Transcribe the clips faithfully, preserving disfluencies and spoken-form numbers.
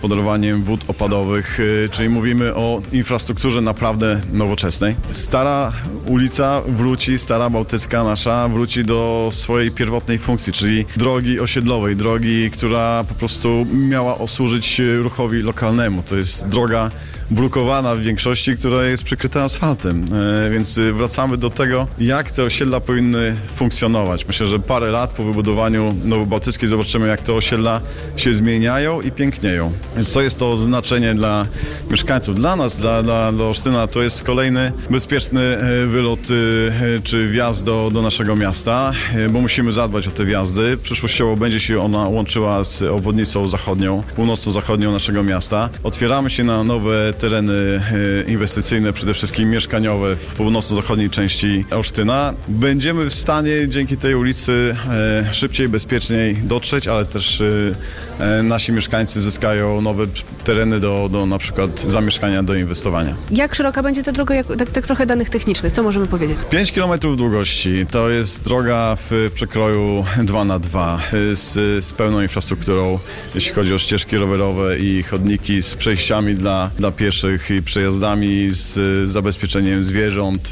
zagospodarowaniem wód opadowych, czyli mówimy o infrastrukturze naprawdę nowoczesnej. Stara ulica wróci, Stara Bałtycka nasza wróci do swojej pierwotnej funkcji, czyli drogi osiedlowej, drogi, która po prostu miała służyć ruchowi lokalnemu. To jest droga brukowana w większości, która jest przykryta asfaltem. E, więc wracamy do tego, jak te osiedla powinny funkcjonować. Myślę, że parę lat po wybudowaniu Nowobałtyckiej zobaczymy, jak te osiedla się zmieniają i pięknieją. Więc co jest to znaczenie dla mieszkańców? Dla nas, dla, dla, dla Olsztyna, to jest kolejny bezpieczny wylot e, czy wjazd do, do naszego miasta, e, bo musimy zadbać o te wjazdy. Przyszłościowo będzie się ona łączyła z obwodnicą zachodnią, północno-zachodnią naszego miasta. Otwieramy się na nowe tereny inwestycyjne, przede wszystkim mieszkaniowe w północno-zachodniej części Olsztyna. Będziemy w stanie dzięki tej ulicy szybciej, bezpieczniej dotrzeć, ale też nasi mieszkańcy zyskają nowe tereny do, do na przykład zamieszkania, do inwestowania. Jak szeroka będzie ta droga? Jak, tak, tak trochę danych technicznych. Co możemy powiedzieć? pięć kilometrów długości. To jest droga w przekroju dwa na dwa z, z pełną infrastrukturą, jeśli chodzi o ścieżki rowerowe i chodniki z przejściami dla, dla pieszych i przejazdami, z zabezpieczeniem zwierząt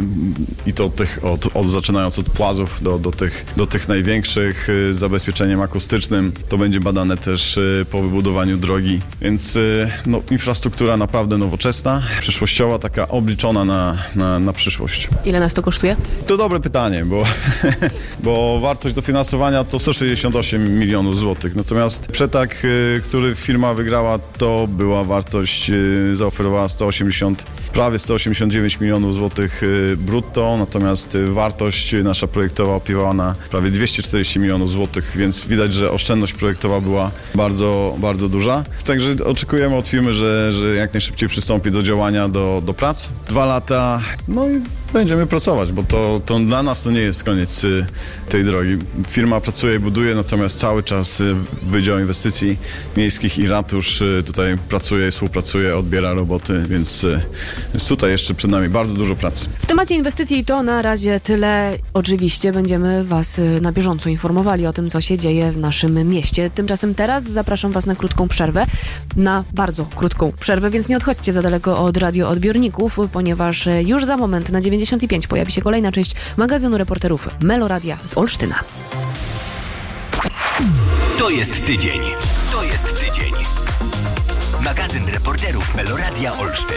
i to tych, od, od, zaczynając od płazów do, do, tych, do tych największych, z zabezpieczeniem akustycznym. To będzie badane też po wybudowaniu drogi, więc no, infrastruktura naprawdę nowoczesna, przyszłościowa, taka obliczona na, na, na przyszłość. Ile nas to kosztuje? To dobre pytanie, bo, bo wartość dofinansowania to sto sześćdziesiąt osiem milionów złotych, natomiast przetarg, który firma wygrała, to była wartość, zaoferowała sto osiemdziesiąt, prawie sto osiemdziesiąt dziewięć milionów złotych brutto, natomiast wartość nasza projektowa opiewała na prawie dwieście czterdzieści milionów złotych, więc widać, że oszczędność projektowa była bardzo, bardzo duża. Także oczekujemy od firmy, że, że jak najszybciej przystąpi do działania, do, do prac. Dwa lata, no i będziemy pracować, bo to, to dla nas to nie jest koniec tej drogi. Firma pracuje i buduje, natomiast cały czas Wydział Inwestycji Miejskich i Ratusz tutaj pracuje, współpracuje, odbiera roboty, więc, więc tutaj jeszcze przed nami bardzo dużo pracy. W temacie inwestycji to na razie tyle. Oczywiście będziemy Was na bieżąco informowali o tym, co się dzieje w naszym mieście. Tymczasem teraz zapraszam Was na krótką przerwę, na bardzo krótką przerwę, więc nie odchodźcie za daleko od radioodbiorników, ponieważ już za moment na dziewięćdziesiąt pięć pojawi się kolejna część magazynu reporterów Meloradia z Olsztyna. To jest tydzień. To jest tydzień. Magazyn reporterów Meloradia Olsztyn.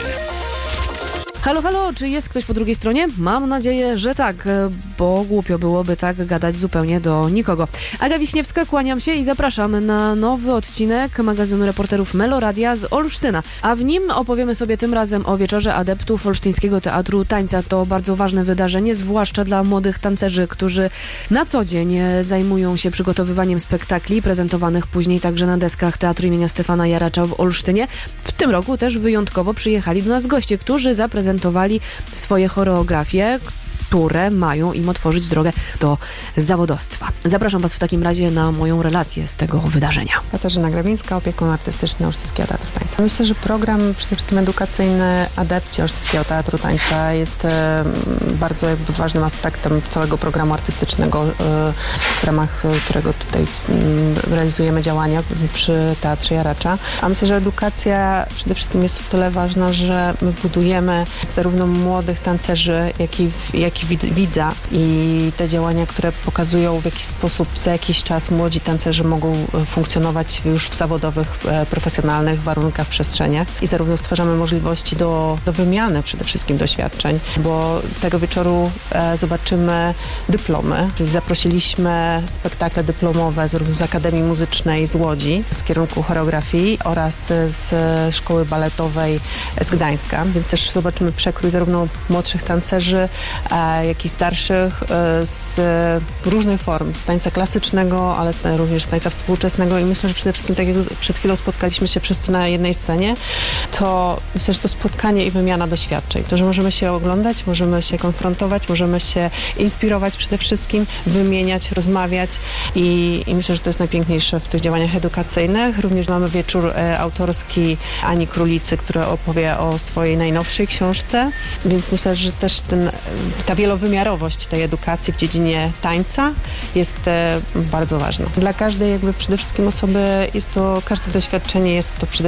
Halo, halo, czy jest ktoś po drugiej stronie? Mam nadzieję, że tak, bo głupio byłoby tak gadać zupełnie do nikogo. Aga Wiśniewska, kłaniam się i zapraszam na nowy odcinek magazynu reporterów Meloradia z Olsztyna. A w nim opowiemy sobie tym razem o wieczorze adeptów Olsztyńskiego Teatru Tańca. To bardzo ważne wydarzenie, zwłaszcza dla młodych tancerzy, którzy na co dzień zajmują się przygotowywaniem spektakli, prezentowanych później także na deskach Teatru imienia Stefana Jaracza w Olsztynie. W tym roku też wyjątkowo przyjechali do nas goście, którzy zaprezentowali swoje choreografie, które mają im otworzyć drogę do zawodowstwa. Zapraszam Was w takim razie na moją relację z tego wydarzenia. Katarzyna Grabińska, opiekun artystyczny Olsztyńskiego Teatru Tańca. Myślę, że program przede wszystkim edukacyjny adepci Olsztyńskiego Teatru Tańca jest e, bardzo jakby ważnym aspektem całego programu artystycznego, e, w ramach którego tutaj e, realizujemy działania przy Teatrze Jaracza. A myślę, że edukacja przede wszystkim jest o tyle ważna, że my budujemy zarówno młodych tancerzy, jak i, jak i widza i te działania, które pokazują, w jaki sposób za jakiś czas młodzi tancerzy mogą funkcjonować już w zawodowych, profesjonalnych warunkach, przestrzeniach i zarówno stwarzamy możliwości do, do wymiany przede wszystkim doświadczeń, bo tego wieczoru e, zobaczymy dyplomy, czyli zaprosiliśmy spektakle dyplomowe zarówno z Akademii Muzycznej z Łodzi, z kierunku choreografii oraz z Szkoły Baletowej z Gdańska, więc też zobaczymy przekrój zarówno młodszych tancerzy, e, jak i starszych z różnych form, z tańca klasycznego, ale również z tańca współczesnego i myślę, że przede wszystkim, tak jak przed chwilą spotkaliśmy się wszyscy na jednej scenie, to myślę, że to spotkanie i wymiana doświadczeń. To, że możemy się oglądać, możemy się konfrontować, możemy się inspirować przede wszystkim, wymieniać, rozmawiać i, i myślę, że to jest najpiękniejsze w tych działaniach edukacyjnych. Również mamy wieczór e, autorski Ani Królicy, która opowie o swojej najnowszej książce, więc myślę, że też ten, ta wielowymiarowość tej edukacji w dziedzinie tańca jest e, bardzo ważna. Dla każdej jakby przede wszystkim osoby jest to, każde doświadczenie jest to przede